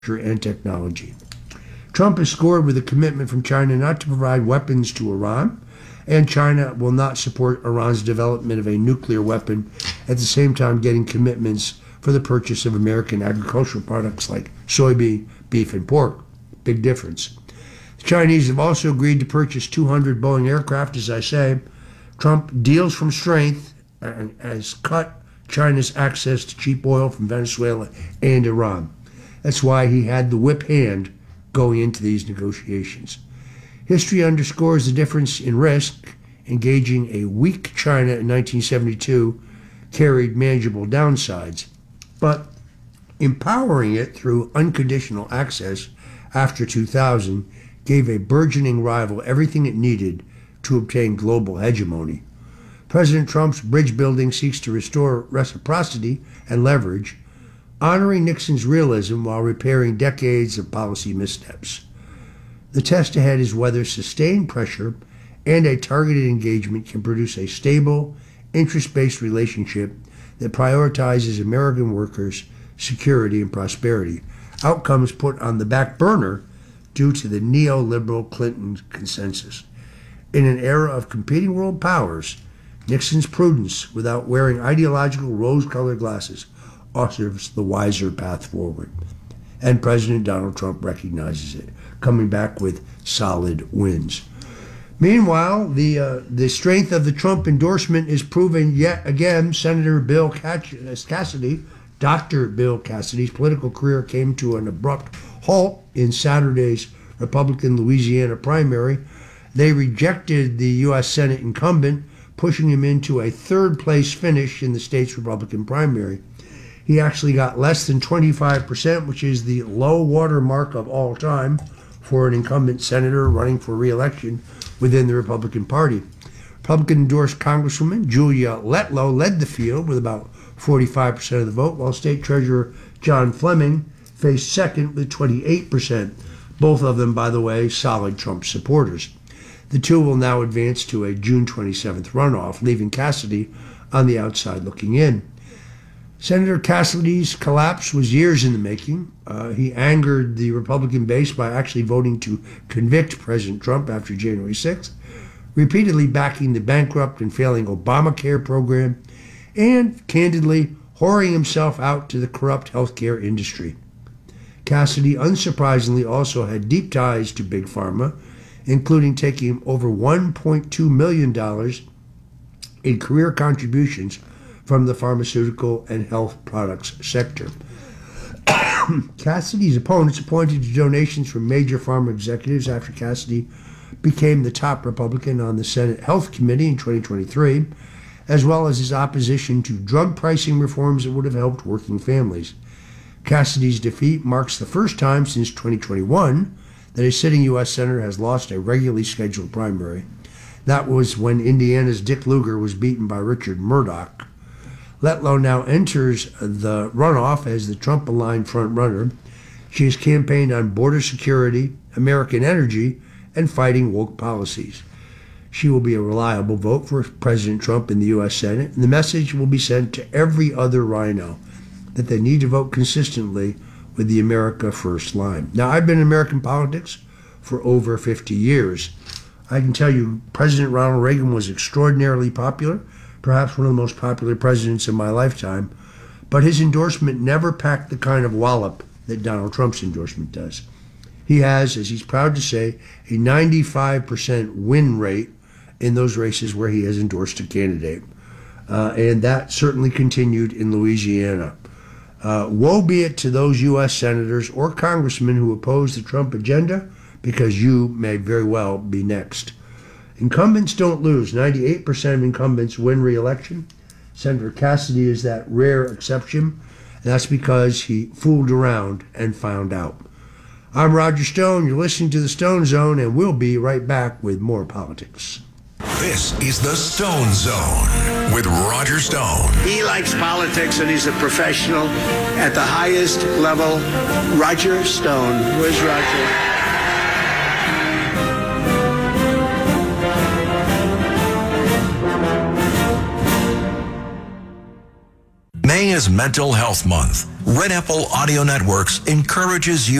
and technology. Trump has scored with a commitment from China not to provide weapons to Iran, and China will not support Iran's development of a nuclear weapon, at the same time getting commitments for the purchase of American agricultural products like soybean, beef, and pork. Big difference. The Chinese have also agreed to purchase 200 Boeing aircraft, as I say. Trump deals from strength and has cut China's access to cheap oil from Venezuela and Iran. That's why he had the whip hand going into these negotiations. History underscores the difference in risk. Engaging a weak China in 1972 carried manageable downsides, but empowering it through unconditional access after 2000 gave a burgeoning rival everything it needed to obtain global hegemony. President Trump's bridge building seeks to restore reciprocity and leverage, honoring Nixon's realism while repairing decades of policy missteps. The test ahead is whether sustained pressure and a targeted engagement can produce a stable, interest-based relationship that prioritizes American workers' security and prosperity, outcomes put on the back burner due to the neoliberal Clinton consensus. In an era of competing world powers, Nixon's prudence without wearing ideological rose-colored glasses offers the wiser path forward. And President Donald Trump recognizes it, coming back with solid wins. Meanwhile, the strength of the Trump endorsement is proven yet again. Senator Bill Cassidy, Dr. Bill Cassidy's political career came to an abrupt halt in Saturday's Republican Louisiana primary. They rejected the U.S. Senate incumbent, pushing him into a third-place finish in the state's Republican primary. He actually got less than 25%, which is the low water mark of all time for an incumbent senator running for re-election within the Republican Party. Republican-endorsed Congresswoman Julia Letlow led the field with about 45% of the vote, while State Treasurer John Fleming faced second with 28%. Both of them, by the way, solid Trump supporters. The two will now advance to a June 27th runoff, leaving Cassidy on the outside looking in. Senator Cassidy's collapse was years in the making. He angered the Republican base by actually voting to convict President Trump after January 6th, repeatedly backing the bankrupt and failing Obamacare program, and candidly whoring himself out to the corrupt healthcare industry. Cassidy, unsurprisingly, also had deep ties to Big Pharma, including taking over $1.2 million in career contributions from the pharmaceutical and health products sector. Cassidy's opponents pointed to donations from major pharma executives after Cassidy became the top Republican on the Senate Health Committee in 2023, as well as his opposition to drug pricing reforms that would have helped working families. Cassidy's defeat marks the first time since 2021 that a sitting U.S. Senator has lost a regularly scheduled primary. That was when Indiana's Dick Lugar was beaten by Richard Murdoch. Letlow now enters the runoff as the Trump-aligned frontrunner. She has campaigned on border security, American energy, and fighting woke policies. She will be a reliable vote for President Trump in the U.S. Senate, and the message will be sent to every other rhino that they need to vote consistently with the America First line. Now, I've been in American politics for over 50 years. I can tell you President Ronald Reagan was extraordinarily popular, perhaps one of the most popular presidents in my lifetime, but his endorsement never packed the kind of wallop that Donald Trump's endorsement does. He has, as he's proud to say, a 95% win rate in those races where he has endorsed a candidate. And that certainly continued in Louisiana. Woe be it to those U.S. senators or congressmen who oppose the Trump agenda, because you may very well be next. Incumbents don't lose. 98% of incumbents win re-election. Senator Cassidy is that rare exception, and that's because he fooled around and found out. I'm Roger Stone. You're listening to the Stone Zone, and we'll be right back with more politics. This is the Stone Zone with Roger Stone. He likes politics, and he's a professional at the highest level. Roger Stone. Where's Roger? May is Mental Health Month. Red Apple Audio Networks encourages you